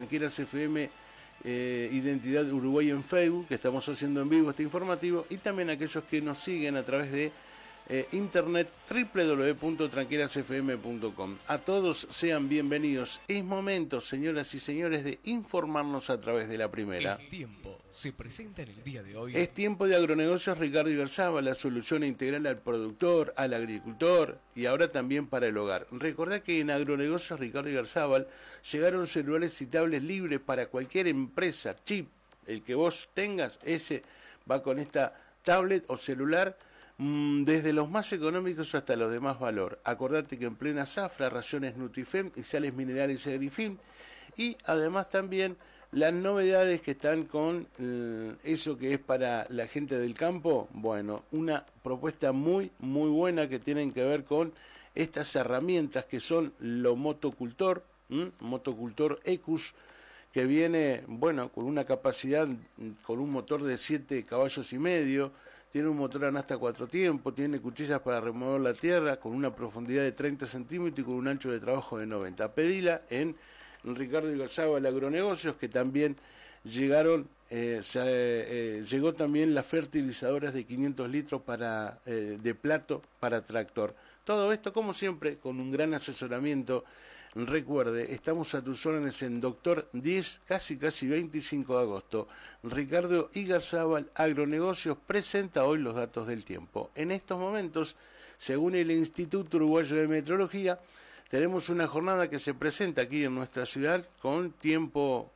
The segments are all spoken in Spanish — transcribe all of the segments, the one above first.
Tranqueras FM Identidad Uruguay en Facebook, que estamos haciendo en vivo este informativo, y también aquellos que nos siguen a través de internet www.tranquerasfm.com. A todos sean bienvenidos. Es momento, señoras y señores, de informarnos a través de la primera. El tiempo se presenta en el día de hoy. Es tiempo de Agronegocios Ricardo Igarzábal, la solución integral al productor, al agricultor y ahora también para el hogar. Recordá que en Agronegocios Ricardo Igarzábal llegaron celulares y tablets libres para cualquier empresa. Chip, el que vos tengas, ese va con esta tablet o celular, desde los más económicos hasta los de más valor. Acordate que en plena zafra, raciones Nutrifem y sales minerales Agrifim, y además también las novedades que están con eso que es para la gente del campo. Bueno, una propuesta muy buena que tienen que ver con estas herramientas que son lo motocultor, motocultor Ecus, que viene, bueno, con una capacidad, con un motor de 7 caballos y medio, tiene un motor hasta 4 tiempos, tiene cuchillas para remover la tierra, con una profundidad de 30 centímetros y con un ancho de trabajo de 90. Pedila en Ricardo Igarzábal Agronegocios, que también llegaron, llegó también las fertilizadoras de 500 litros para de plato para tractor. Todo esto, como siempre, con un gran asesoramiento. Recuerde, estamos a tus órdenes en Doctor 10, casi 25 de agosto. Ricardo Igarzábal Agronegocios presenta hoy los datos del tiempo. En estos momentos, según el Instituto Uruguayo de Meteorología, tenemos una jornada que se presenta aquí en nuestra ciudad con tiempo,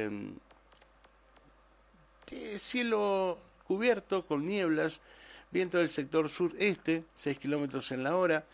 cielo cubierto, con nieblas, viento del sector sureste, 6 kilómetros en la hora,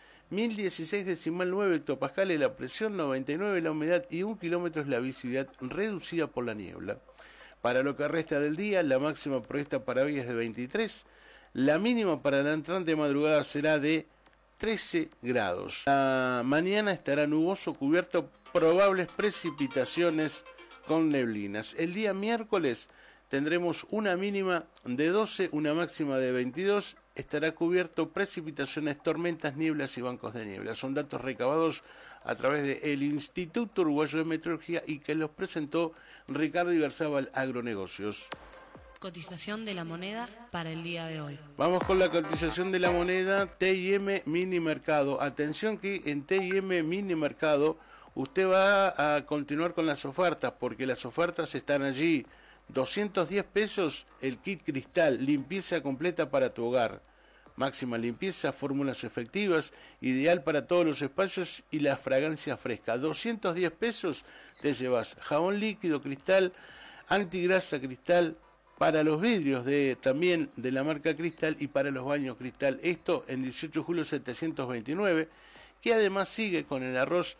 1016,9 hectopascales la presión, 99 la humedad y 1 kilómetro es la visibilidad reducida por la niebla. Para lo que resta del día, la máxima prevista para hoy es de 23, la mínima para la entrante madrugada será de 13 grados. La mañana estará nuboso, cubierto, probables precipitaciones con neblinas. El día miércoles tendremos una mínima de 12, una máxima de 22, estará cubierto, precipitaciones, tormentas, nieblas y bancos de niebla. Son datos recabados a través del Instituto Uruguayo de Meteorología y que los presentó Ricardo Igarzábal Agronegocios. Cotización de la moneda para el día de hoy. Vamos con la cotización de la moneda T&M Mini Mercado. Atención que en T&M Mini Mercado usted va a continuar con las ofertas, porque las ofertas están allí. 210 pesos el kit cristal, limpieza completa para tu hogar. Máxima limpieza, fórmulas efectivas, ideal para todos los espacios y la fragancia fresca. 210 pesos te llevas jabón líquido cristal, antigrasa cristal, para los vidrios también de la marca Cristal y para los baños Cristal. Esto en 18 de julio 729, que además sigue con el arroz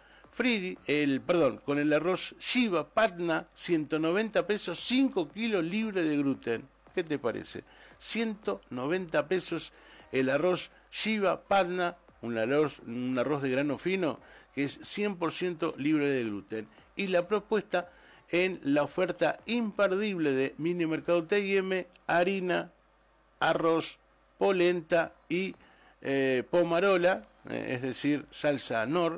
con el arroz Shiva Patna, 190 pesos, 5 kilos libre de gluten. ¿Qué te parece? 190 pesos el arroz Shiva Patna, un arroz de grano fino que es 100% libre de gluten. Y la propuesta en la oferta imperdible de Mini Mercado T&M, harina, arroz, polenta y pomarola, es decir, salsa Nor,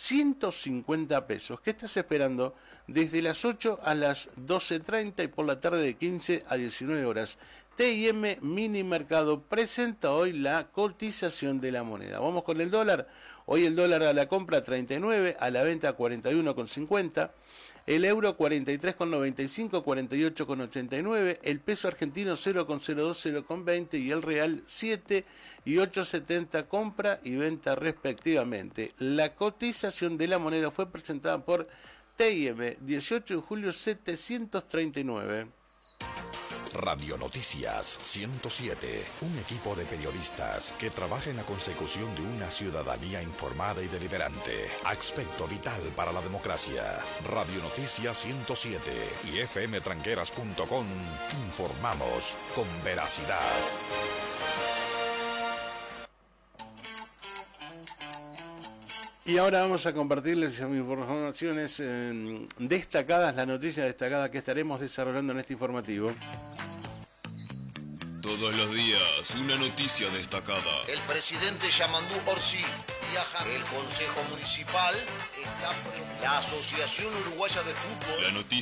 150 pesos. ¿Qué estás esperando? Desde las 8 a las 12:30 y por la tarde de 15 a 19 horas. T&M Mini Mercado presenta hoy la cotización de la moneda. Vamos con el dólar. Hoy el dólar a la compra 39, a la venta 41,50. El euro 43,95, 48,89, el peso argentino 0,02, 0,20 y el real 7 y 8,70 compra y venta respectivamente. La cotización de la moneda fue presentada por T&M, 18 de julio 739. Radio Noticias 107, un equipo de periodistas que trabaja en la consecución de una ciudadanía informada y deliberante, aspecto vital para la democracia. Radio Noticias 107 y fmtranqueras.com, informamos con veracidad. Y ahora vamos a compartirles informaciones destacadas, las noticias destacadas que estaremos desarrollando en este informativo. Todos los días, una noticia destacada. El presidente Yamandú Orsi viaja. El Consejo Municipal está... La Asociación Uruguaya de Fútbol. La noticia